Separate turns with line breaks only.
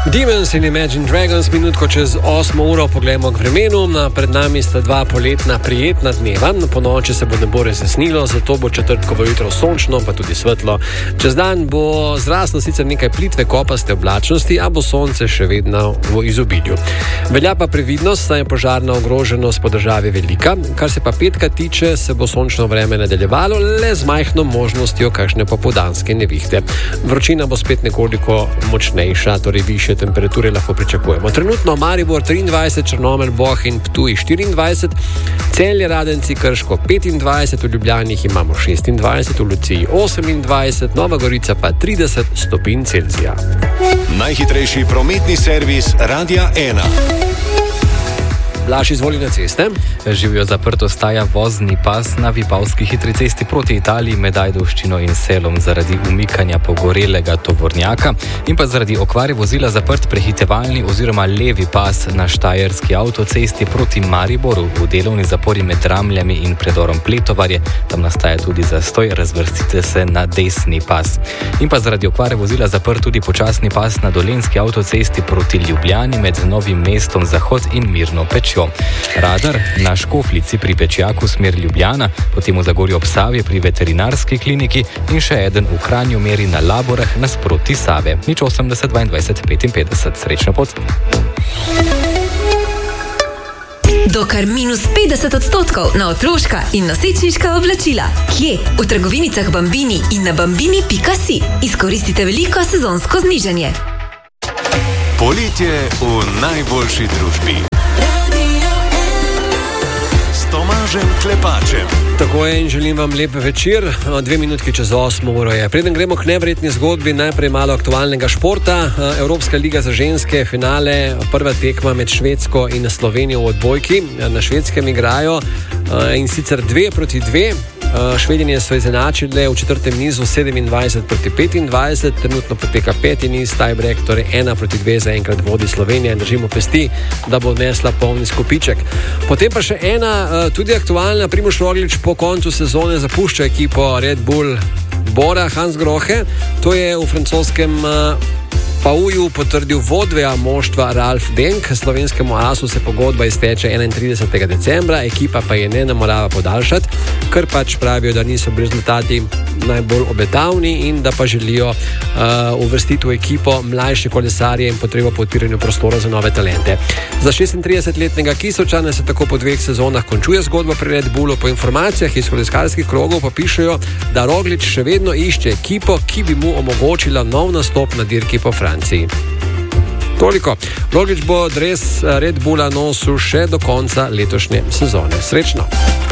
Demons in Imagine Dragons, minutko čez 8 uro, poglejmo k vremenu. Pred nami sta dva poletna prijetna dneva. Po noči se bo nebo razjasnilo, zato bo četrtkovo jutro sončno, pa tudi svetlo. Čez dan bo zraslo sicer nekaj plitve kopaste oblačnosti, a bo sonce še vedno v izobilju. Velja pa previdnost, saj je požarna ogroženost po državi velika. Kar se pa petka tiče, se bo sončno vreme nadaljevalo, le z majhno možnostjo kakšne popoldanske nevihte. Vročina bo spet nekoliko močnejša, torej više temperature lahko pričakujemo. Trenutno Maribor 23, Črnomelj, Bohinj in Ptuj 24, Celje, Radenci, Krško 25, v Ljubljani imamo 26, v Luciji 28, Nova Gorica pa 30 stopinj Celzija.
Najhitrejši prometni servis Radia 1.
Blaž, izvoli na ceste.
Živijo zaprto staja vozni pas na Vipavski hitri cesti proti Italiji med Ajdovščino in Selom zaradi umikanja pogorelega tovornjaka in pa zaradi okvare vozila zaprt prehitevalni oziroma levi pas na Štajerski avtocesti proti Mariboru v delovni zapori med Ramljami in predorom Pletovarje. Tam nastaja tudi zastoj, razvrstite se na desni pas. In pa zaradi okvare vozila zaprt tudi počasni pas na Dolenjski avtocesti proti Ljubljani med Novim mestom Zahod in Mirno Peč. Radar na Škoflici pri Pečjaku smer Ljubljana, potem v Zagorju ob Savi pri veterinarski kliniki in še eden v Kranju meri na Laborah nasproti Save. 80 22 55. Srečno pot.
Do kar -50% na otroška in nosečniška oblačila. Kje? V trgovinicah Bambini in na bambini.si. Izkoristite veliko sezonsko znižanje.
Poletje v najboljši družbi. Tomažem Klepačem.
Tako je in želim vam lep večer. 2 minutki čez 8 uro je. Preden gremo k neverjetni zgodbi, najprej malo aktualnega športa. Evropska liga za ženske, finale, prva tekma med Švedsko in Slovenijo v odbojki. Na Švedskem igrajo in sicer 2-2. Švedinje so izenačile v četrtem nizu 27-25, trenutno poteka peti niz, tiebreak, torej 1-2 zaenkrat vodi Slovenija in držimo pesti, da bo odnesla polni skopiček. Potem pa še ena, tudi aktualna, Primož Roglič po koncu sezone zapušča ekipo Red Bull Bora Hansgrohe, to je v francoskem Pauju potrdil vodja moštva Ralf Denk. Slovenskemu asu se pogodba izteče 31. decembra, ekipa pa je ne namorava podaljšati, ker pač pravijo, da niso rezultati najbolj obetavni in da pa želijo uvrstiti v ekipo mlajše kolesarje in potrebo po odpiranju prostora za nove talente. Za 36-letnega Kisovčana se tako po 2 sezonah končuje zgodba pri Red Bullu. Po informacijah iz kolesarskih krogov pa pišejo, da Roglič še vedno išče ekipo, ki bi mu omogočila nov nastop na dirki po Franciji. Toliko. Roglič bo dres Red Bulla nosil še do konca letošnje sezone. Srečno!